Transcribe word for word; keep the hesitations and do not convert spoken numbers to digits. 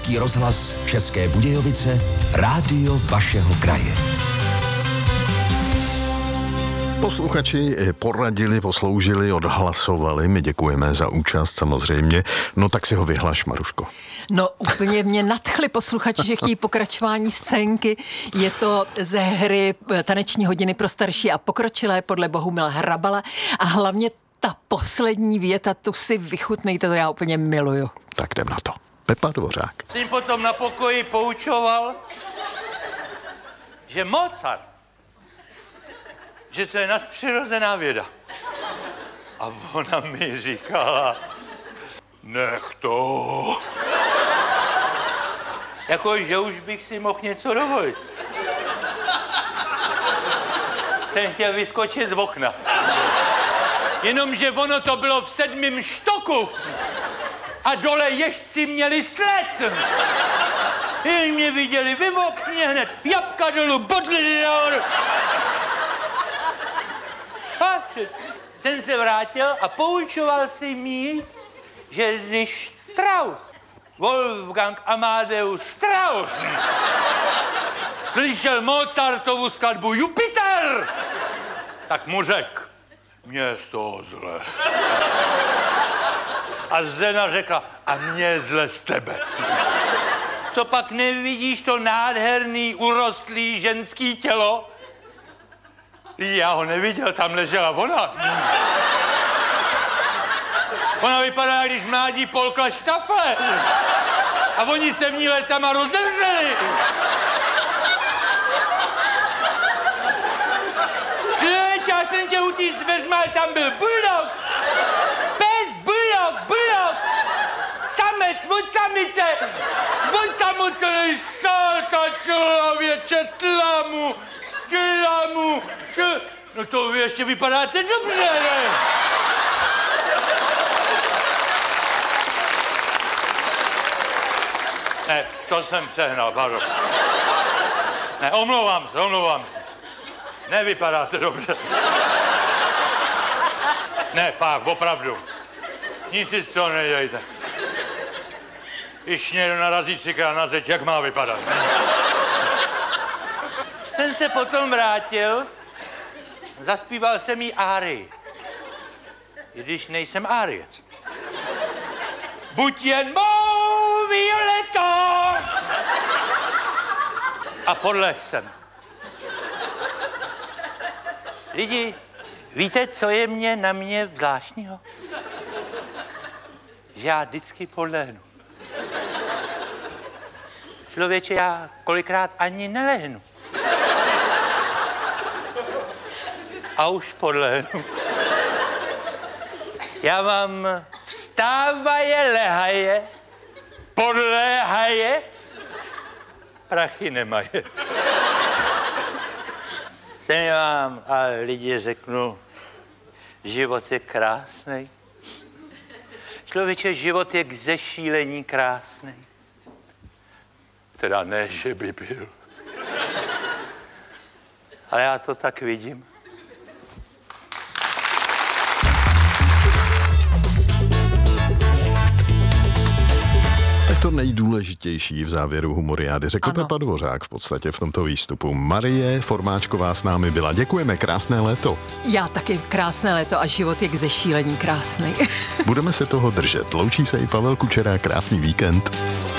Český rozhlas České Budějovice, rádio vašeho kraje. Posluchači poradili, posloužili, odhlasovali. My děkujeme za účast samozřejmě. No tak si ho vyhlaš, Maruško. No úplně mě nadchli posluchači, že chtějí pokračování scénky. Je to ze hry Taneční hodiny pro starší a pokročilé podle Bohumila Hrabala a hlavně ta poslední věta, tu si vychutnejte, to já úplně miluju. Tak jdem na to. Pepa Dvořák. Jsem potom na pokoji poučoval, že Mozart, že to je nadpřirozená věda. A ona mi říkala, nech to. Jako, že už bych si mohl něco dovolit. Jsem chtěl vyskočit z okna. Jenomže ono to bylo v sedmém štoku a dole ježci měli sled. Jen mě viděli vy v okně hned, jabka dolů, bodliny nahoru. A jsem se vrátil a poučoval si mi, že když Strauss, Wolfgang Amadeus Strauss, slyšel Mozartovu skladbu Jupiter, tak mu řekl, mně je z toho zle. A Zena řekla, a mně je zle z tebe. Co pak nevidíš to nádherný, urostlý ženský tělo? Já ho neviděl, tam ležela ona. Ona vypadá, když mládí polkla štafle. A oni se v ní letama rozevřeli. Člověče, já jsem tě u tý zveřma, tam byl bulldog. Pes, bulldog, bulldog. Samec od samice. Od samocenej státa člověče, tlamu, tlamu, tlamu. No to vy ještě vypadáte dobře, ne? Ne, to jsem přehnal, pardon. Ne, omlouvám se, omlouvám se. Nevypadáte dobře. Ne, fakt, opravdu. Nic si z toho nedělejte. Když někdo narazí třikrát na zeď, jak má vypadat? Jsem se potom vrátil, zaspíval jsem jí árii. I když nejsem áriec. Buď jen mou Violeto! A podlehl jsem. Lidi, víte, co je mě na mě zvláštního? Že já vždycky podlehnu. Člověče, já kolikrát ani nelehnu. A už podlehnu. Já mám vstávaje, lehaje, podléhaje, prachy nemaje. Se vám a lidi řeknu, život je krásný. Člověče, život je k zešílení krásný. Teda ne, že by byl. Ale já to tak vidím. To nejdůležitější v závěru humoriády řekl Pepa Dvořák v podstatě v tomto výstupu. Marie Formáčková s námi byla. Děkujeme, krásné léto. Já taky krásné léto a život je k zešílení krásný. Budeme se toho držet. Loučí se i Pavel Kučera, krásný víkend.